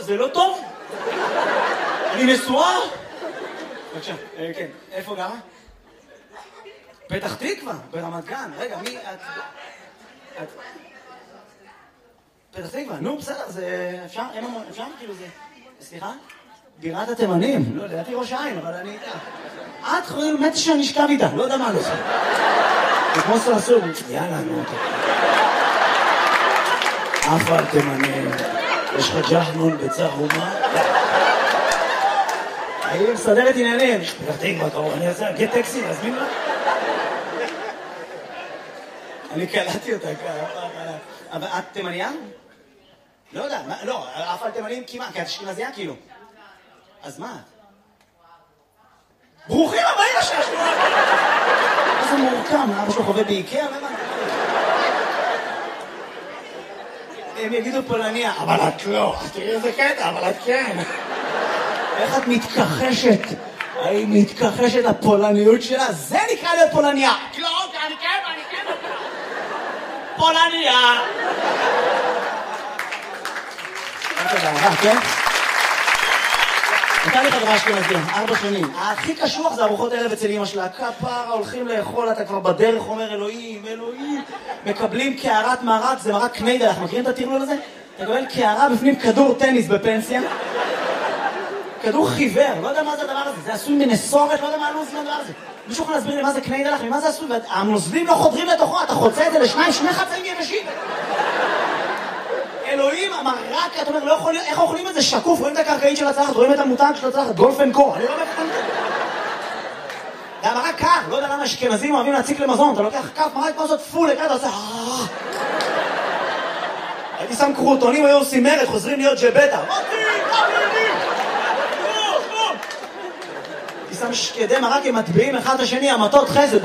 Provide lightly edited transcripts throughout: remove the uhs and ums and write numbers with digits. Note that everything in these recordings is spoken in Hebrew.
זה לא טוב. אני נשואה. בבקשה, כן. איפה גרה? פתח תקווה, ברמת גן. רגע, מי את? פתח תקווה, נו, בסדר, זה אפשר? אפשר? כאילו זה... סליחה? בירת התימנים. לא, לדעתי ראש העין, אבל אני... את חושבים, באמת שאני אשכב איתה, לא יודע מה לא. זה כמו סרסור. יאללה, נו. אף על תימנים. יש לך ג'חנון בצהומה? אני מסדרת עניינים. פתח תקווה, קרוב, אני רוצה להגיד טקסי, להזמין לה? אני קלטתי אותה ככה. אבל את תימניה? לא יודע, לא, אף על תימנים כמעט, כי את אשכנזייה כאילו. אז מה? ברוכים הבאים לשש! איזה מורכם, אבא שלו חווה באיקאה? הם יגידו פולניה, אבל את לא. תראי איזה קטע, אבל את כן. איך את מתכחשת? האם מתכחשת לפולניות שלה? זה נקרא להיות פולניה. לא, אני כן. פולניה. כן? נתן לי חברה אשכנזים, 4 שנים. הכי קשוח זה ארוחות ערב אצל אמא שלה. כפרה, הולכים לאכול, אתה כבר בדרך אומר אלוהים. מקבלים קערת מרק, זה מרק קניידל, אנחנו מכירים את הטרלול הזה? אתה מקבל קערה בפנים כדור טניס בפנסיה. כדור חיוור, לא יודע מה זה הדבר הזה. זה עשוי מנסורת, לא יודע מה הלוז מהדבר הזה. מישהו יכול להסביר לי מה זה קניידל, ממה זה עשוי? והנוזלים לא חודרים לתוכו, אתה חוצה את זה לשניים, 2 חצאים יבשים. אלוהים, המרק, אתה אומר, לא יכול להיות, איך אוכלים את זה שקוף? רואים את הקרקעית של הצלחת, רואים את המותג של הצלחת, גולף אנד קו, אני לא מבין את זה. זה המרק קר, לא יודע למה אשכנזים אוהבים להציק למזון, אתה לוקח כף מרק כמו זאת פול, אתה עושה... הייתי שם קרוטונים, היו עושים מרד, חוזרים להיות ג'בטה. הייתי שם שקדי מרק, הם מטביעים אחד את השני, המטות חסד.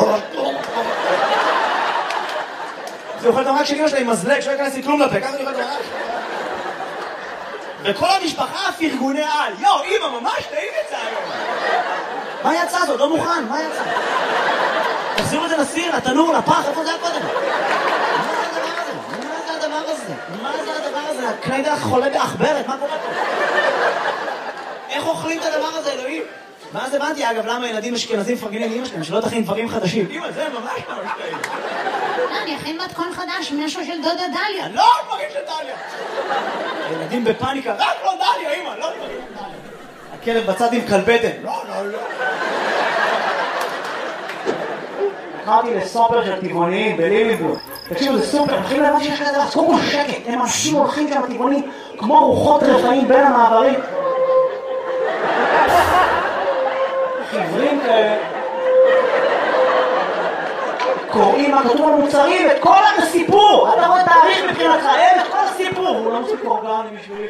זה אוכל את המרק של אמא שלה עם מזלג, שלא ייכנס לי כלום לפה, ככה אני אוכל את המרק. וכל המשפחה פרגוני על. יו, אמא, ממש טעים את זה היום. מה יצא זאת? לא מוכן, מה יצא? תחזירו את זה לסיר, לתנור, לפח, איפה זה היה קודם? מה זה הדבר הזה? הקניידל חולה באחברת, מה קורה פה? איך אוכלים את הדבר הזה, אלוהים? ואז הבנתי, אגב, למה ילדים אשכנזים מפרגנים לאמא שלהם, שלא תכין דברים חדשים. אמא, זה ממש טעים. אני אכין מתכון חדש, משהו של דודה דליה. לא, דברים של דליה. הילדים בפאניקה, רק לא דליה, אמא, לא דברים של דליה. הכלב בצד עם כלבטן. לא. קראתי לסופר של טבעוניים בלימינגבורג. תקשיבו, זה סופר, הם הולכים להבן שיש כזה דבר, קודם כל שקט, הם אנשים הולכים שם טבעוניים כמו רוחות רפאים בין המעברים. חיוורים כאלה. קוראים מה כתוב על מוצרים, את כל הסיפור. אתה רואה תאריך מבחינתך, את כל הסיפור. הוא לא מוסיף אורגני בשבילי.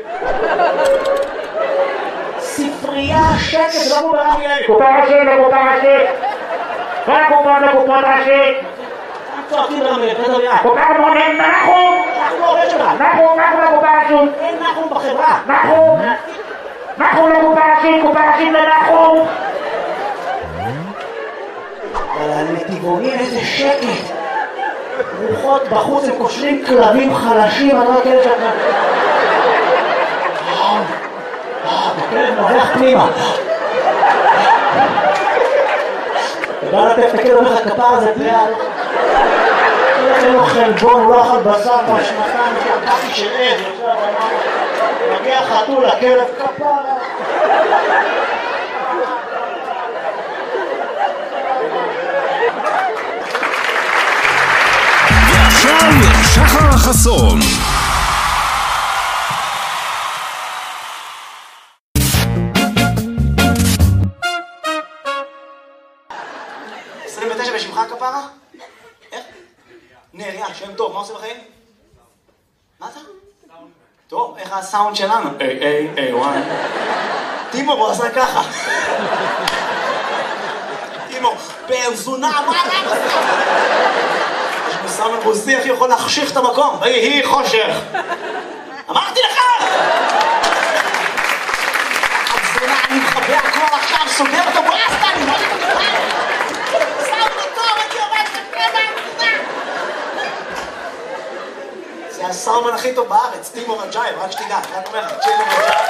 ספרייה, שקט, זה לא כמו ברמי אלי. קופה ראשית. קופה ראשית. צועקים ברמי אלי, פדר יד. קופה מונים, נחום. אנחנו לא עובד שלך. נחום לקופה ראשית. אין נחום בחברה. נחום לקופה ראשית לנחום. אבל הנתיבונים איזה שקט. רוחות בחוץ, הם קושרים כלבים חלשים, אני לא יודע שאתה... הכלב נובח פנימה. אתה בא לתת את הכלב, אומר לך כפר הזה פריאל. אין לו חלבון, הוא לא אכל בשר כבר 2 שעקתי של עד. מגיע חתול, הכלב כפר. שחר חסון. בשמך כפרה? איך? נריה, שם טוב, מה עושה בחיים? מה אתה? טוב, איך הסאונד שלנו? וואי. טימו, בוא עשה ככה. טימו, פרזונה, מה אתה עושה? יש מסאמן רוסי, איך יכול להחשיך את המקום? היא חושך. אמרתי לך! פרזונה, אני מחבא הכל עכשיו, סוגר אותו ברסטה, אני לא יודע לך. זה הסאומן הכי טוב בארץ, טימו רג'אי, רק שתדע, רק אומר לך, טימו רג'אי.